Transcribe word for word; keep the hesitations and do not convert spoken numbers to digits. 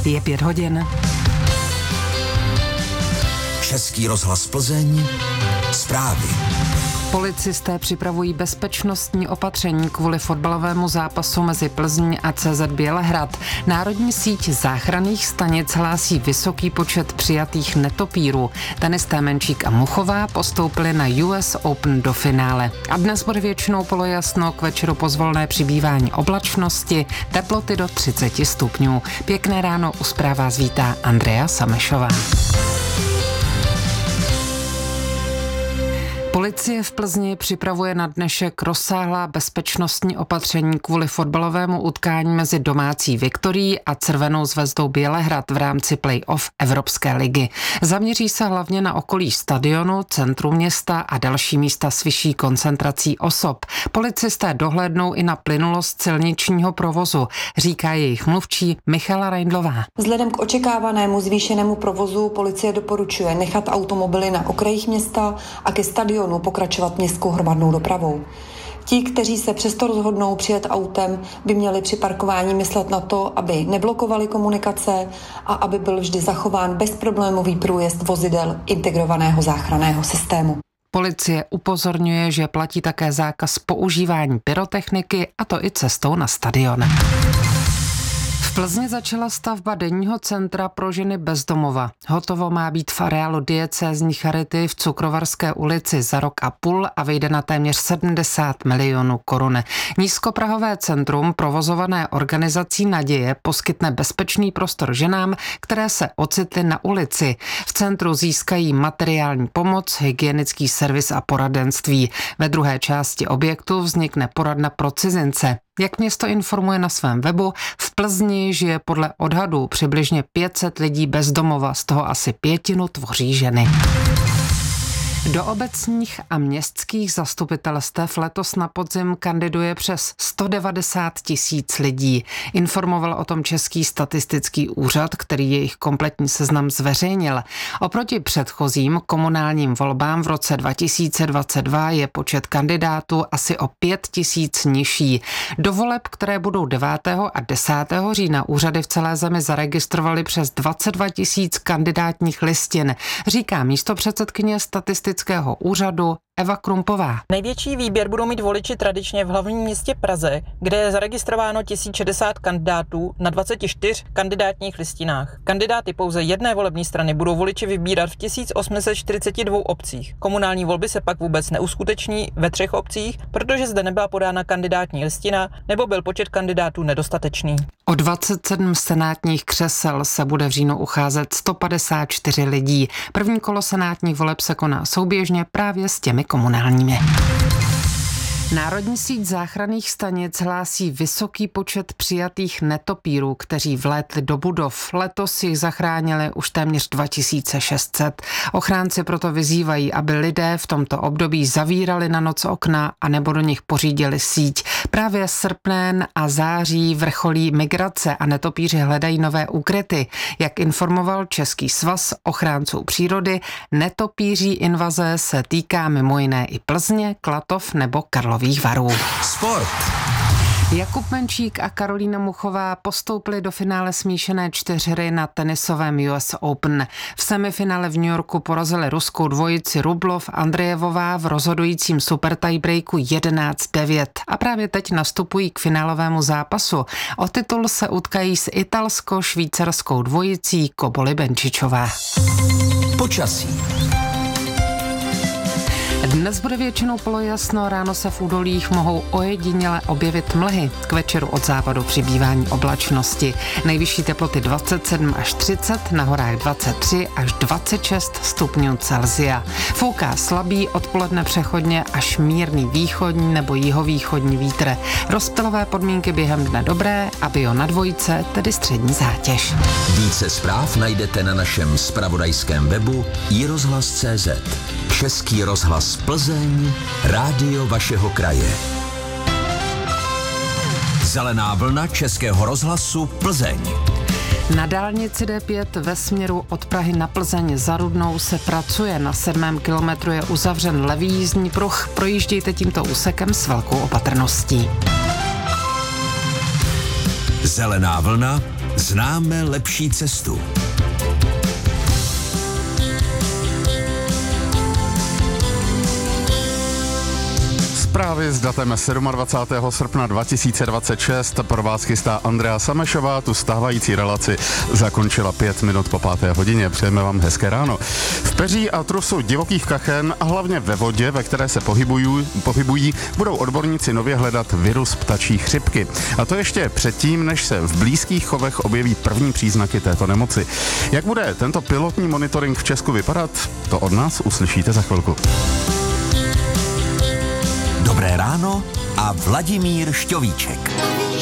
Je pět hodin. Český rozhlas Plzeň. Zprávy. Policisté připravují bezpečnostní opatření kvůli fotbalovému zápasu mezi Plzní a C Z Bělehrad. Národní síť záchranných stanic hlásí vysoký počet přijatých netopírů. Tenisté Menčík a Muchová postoupili na U S Open do finále. A dnes bude většinou polojasno, k večeru pozvolné přibývání oblačnosti, teploty do třicet stupňů. Pěkné ráno, u zpráv vás vítá Andrea Samešová. Policie v Plzni připravuje na dnešek rozsáhlá bezpečnostní opatření kvůli fotbalovému utkání mezi domácí Viktorií a Červenou zvezdou Bělehrad v rámci play-off Evropské ligy. Zaměří se hlavně na okolí stadionu, centrum města a další místa s vyšší koncentrací osob. Policisté dohlédnou i na plynulost silničního provozu, říká jejich mluvčí Michala Reindlová. Vzhledem k očekávanému zvýšenému provozu policie doporučuje nechat automobily na okrajích města a ke stadionu pokračovat městskou hromadnou dopravou. Ti, kteří se přesto rozhodnou přijet autem, by měli při parkování myslet na to, aby neblokovali komunikace a aby byl vždy zachován bezproblémový průjezd vozidel integrovaného záchranného systému. Policie upozorňuje, že platí také zákaz používání pyrotechniky, a to i cestou na stadion. V Plzni začala stavba denního centra pro ženy bez domova. Hotovo má být v areálu diecézní charity v Cukrovarské ulici za rok a půl a vyjde na téměř sedmdesát milionů korun. Nízkoprahové centrum provozované organizací Naděje poskytne bezpečný prostor ženám, které se ocitly na ulici. V centru získají materiální pomoc, hygienický servis a poradenství. Ve druhé části objektu vznikne poradna pro cizince. Jak město informuje na svém webu, v Plzni žije podle odhadů přibližně pět set lidí bez domova, z toho asi pětinu tvoří ženy. Do obecních a městských zastupitelstev letos na podzim kandiduje přes sto devadesát tisíc lidí. Informoval o tom Český statistický úřad, který jejich kompletní seznam zveřejnil. Oproti předchozím komunálním volbám v roce dva tisíce dvacet dva je počet kandidátů asi o pět tisíc nižší. Do voleb, které budou devátého a desátého října, úřady v celé zemi zaregistrovali přes dvacet dva tisíc kandidátních listin, říká místopředsedkyně statistického úřadu Eva Krumpová. Největší výběr budou mít voliči tradičně v hlavním městě Praze, kde je zaregistrováno tisíc šedesát kandidátů na dvacet čtyři kandidátních listinách. Kandidáty pouze jedné volební strany budou voliči vybírat v tisíc osm set čtyřicet dva obcích. Komunální volby se pak vůbec neuskuteční ve třech obcích, protože zde nebyla podána kandidátní listina nebo byl počet kandidátů nedostatečný. O dvacet sedm senátních křesel se bude v říjnu ucházet sto padesát čtyři lidí. První kolo senátních voleb se koná souběžně právě s těmi komunálními. Národní síť záchranných stanic hlásí vysoký počet přijatých netopírů, kteří vlétli do budov. Letos jich zachránili už téměř dva tisíce šest set. Ochránci proto vyzývají, aby lidé v tomto období zavírali na noc okna a nebo do nich pořídili síť. Právě srpen a září vrcholí migrace a netopíři hledají nové úkryty. Jak informoval Český svaz ochránců přírody, netopíří invaze se týká mimo jiné i Plzně, Klatov nebo Karlových Varů. Sport. Jakub Menčík a Karolína Muchová postoupili do finále smíšené čtyřhry na tenisovém U S Open. V semifinále v New Yorku porazili ruskou dvojici Rublov Andrejevová v rozhodujícím super tiebreaku jedenáct devět. A právě teď nastupují k finálovému zápasu. O titul se utkají s italsko-švýcarskou dvojicí Koboli Benčičová. Počasí. Dnes bude většinou polojasno, ráno se v údolích mohou ojediněle objevit mlhy. K večeru od západu přibývání oblačnosti. Nejvyšší teploty dvacet sedm až třicet, na horách dvacet tři až dvacet šest stupňů Celsia. Fouká slabý, odpoledne přechodně až mírný východní nebo jihovýchodní vítr. Rozptylové podmínky během dne dobré a bio na dvojce, tedy střední zátěž. Více zpráv najdete na našem zpravodajském webu i rozhlas tečka cé zet. Český rozhlas Plzeň, rádio vašeho kraje. Zelená vlna Českého rozhlasu Plzeň. Na dálnici D pět ve směru od Prahy na Plzeň za Rudnou se pracuje. Na sedmém kilometru je uzavřen levý jízdní pruh. Projíždějte tímto úsekem s velkou opatrností. Zelená vlna Známe lepší cestu. Zprávy s datem dvacátého sedmého srpna dva tisíce dvacet šest pro vás chystá Andrea Samešová. Tu stávající relaci zakončila pět minut po páté hodině. Přejeme vám hezké ráno. V peří a trusu divokých kachen a hlavně ve vodě, ve které se pohybují, pohybují, budou odborníci nově hledat virus ptačí chřipky. A to ještě předtím, než se v blízkých chovech objeví první příznaky této nemoci. Jak bude tento pilotní monitoring v Česku vypadat, to od nás uslyšíte za chvilku. Dobré ráno a Vladimír Šťovíček.